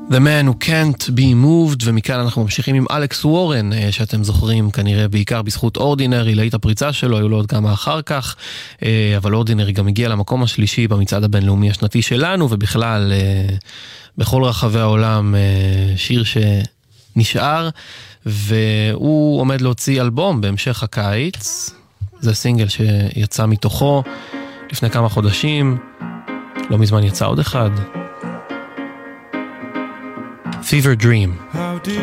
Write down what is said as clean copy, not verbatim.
The Man Who Can't Be Moved, ומכאן אנחנו ממשיכים עם אלכס וורן, שאתם זוכרים כנראה בעיקר בזכות אורדינרי, להיט הפריצה שלו, היו לו עוד כמה אחר כך, אבל אורדינרי גם הגיע למקום השלישי במצעד הבינלאומי השנתי שלנו, ובכלל בכל רחבי העולם שיר שנשאר, והוא עומד להוציא אלבום בהמשך הקיץ, זה סינגל שיצא מתוכו לפני כמה חודשים, לא מזמן יצא עוד אחד, Fever Dream.